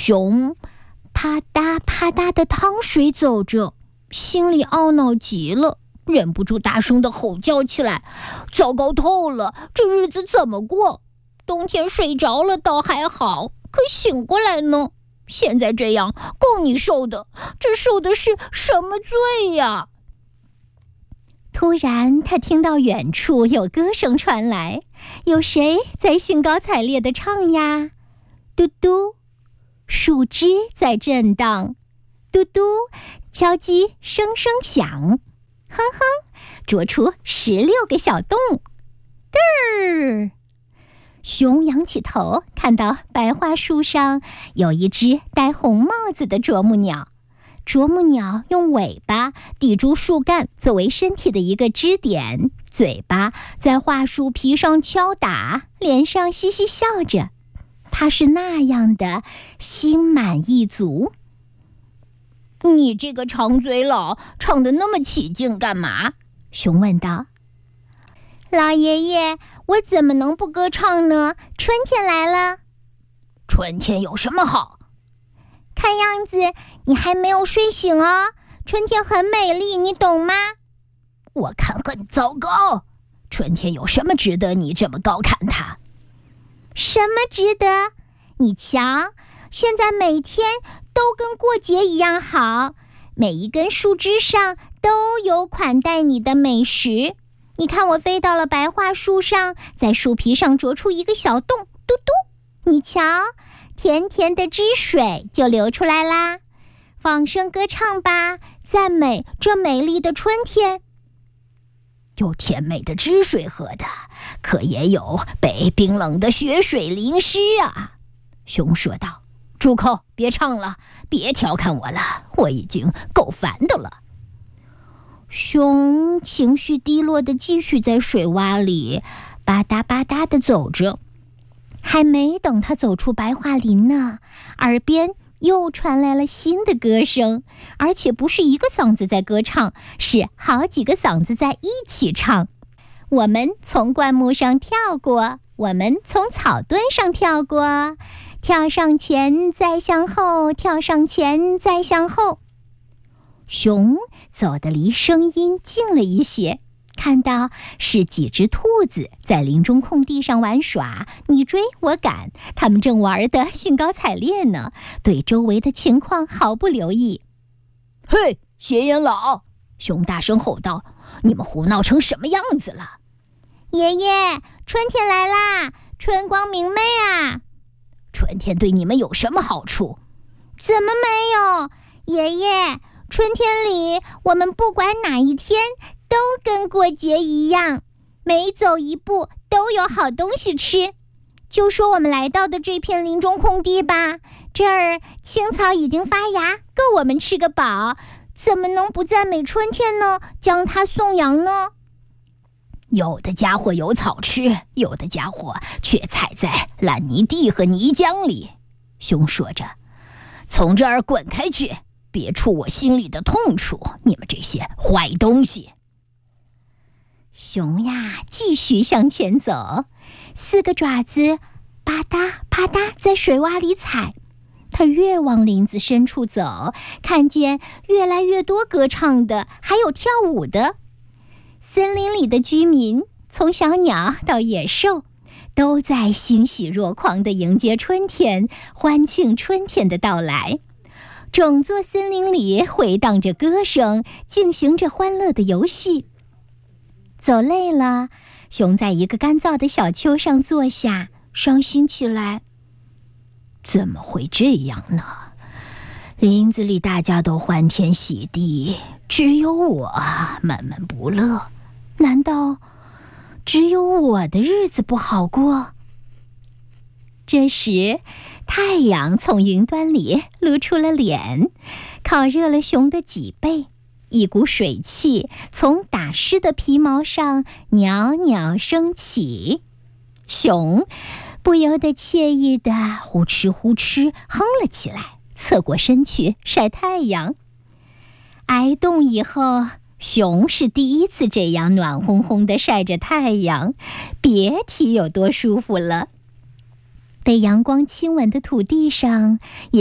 熊啪嗒啪嗒的淌水走着，心里懊恼极了，忍不住大声地吼叫起来：糟糕透了，这日子怎么过？冬天睡着了倒还好，可醒过来呢？现在这样够你受的，这受的是什么罪呀？突然他听到远处有歌声传来，有谁在兴高采烈地唱呀？嘟嘟，树枝在震荡，嘟嘟，敲击声声响，哼哼，啄出16个小洞，嘚儿。熊仰起头，看到白桦树上有一只戴红帽子的啄木鸟。啄木鸟用尾巴抵住树干作为身体的一个支点，嘴巴在桦树皮上敲打，脸上嘻嘻笑着。它是那样的心满意足。你这个长嘴佬，唱得那么起劲干嘛？熊问道。老爷爷，我怎么能不歌唱呢？春天来了。春天有什么好？看样子你还没有睡醒哦。春天很美丽，你懂吗？我看很糟糕。春天有什么值得你这么高看它？什么值得？你瞧，现在每天都跟过节一样好，每一根树枝上都有款待你的美食。你看，我飞到了白桦树上，在树皮上啄出一个小洞，嘟嘟，你瞧，甜甜的汁水就流出来啦。放声歌唱吧，赞美这美丽的春天。有甜美的汁水喝的，可也有被冰冷的雪水淋湿啊。熊说道。住口，别唱了，别调侃我了，我已经够烦的了。熊情绪低落地继续在水洼里吧嗒吧嗒地走着，还没等他走出白桦林呢，耳边又传来了新的歌声，而且不是一个嗓子在歌唱，是好几个嗓子在一起唱。我们从灌木上跳过，我们从草墩上跳过，跳上前再向后，跳上前再向后。熊走得离声音近了一些，看到是几只兔子在林中空地上玩耍，你追我赶，它们正玩得兴高采烈呢，对周围的情况毫不留意。嘿，斜眼佬！熊大声吼道，你们胡闹成什么样子了？爷爷，春天来啦，春光明媚啊！春天对你们有什么好处？怎么没有？爷爷，春天里我们不管哪一天都跟过节一样，每走一步都有好东西吃。就说我们来到的这片林中空地吧，这儿青草已经发芽，够我们吃个饱，怎么能不赞美春天呢？将它颂扬呢？有的家伙有草吃，有的家伙却踩在烂泥地和泥浆里。熊说着，从这儿滚开去，别触我心里的痛处，你们这些坏东西。熊呀，继续向前走，4个爪子吧嗒吧嗒在水洼里踩。他越往林子深处走，看见越来越多歌唱的，还有跳舞的。森林里的居民，从小鸟到野兽，都在欣喜若狂地迎接春天，欢庆春天的到来。整座森林里回荡着歌声，进行着欢乐的游戏。走累了，熊在一个干燥的小丘上坐下，伤心起来。怎么会这样呢？林子里大家都欢天喜地，只有我闷闷不乐。难道只有我的日子不好过？这时，太阳从云端里露出了脸，烤热了熊的脊背，一股水汽从打湿的皮毛上袅袅升起。熊不由得惬意地呼哧呼哧哼了起来，侧过身去晒太阳。挨冻以后，熊是第一次这样暖烘烘地晒着太阳，别提有多舒服了。被阳光亲吻的土地上